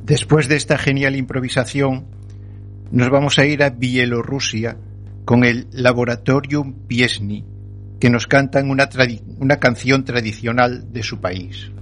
Después de esta genial improvisación, nos vamos a ir a Bielorrusia con el Laboratorium Piesny, que nos cantan una canción tradicional de su país.